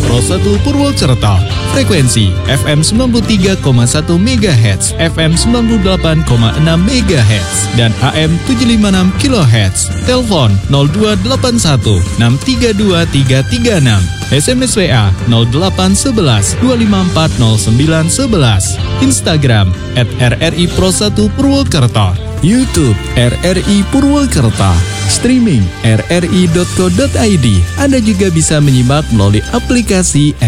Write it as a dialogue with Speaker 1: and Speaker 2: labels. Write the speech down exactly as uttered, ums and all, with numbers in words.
Speaker 1: Pro satu Purwokerto. Frekuensi F M sembilan puluh tiga koma satu megahertz, F M sembilan puluh delapan koma enam megahertz, dan A M tujuh lima enam kilohertz. Telepon nol dua delapan satu enam tiga dua tiga tiga enam. S M S W A nol delapan satu satu dua lima empat nol sembilan satu satu. Instagram at R R I Pro satu Purwokerto. YouTube R R I Purwokerto. Streaming r r i dot co dot i d. Anda juga bisa menyimak melalui aplikasi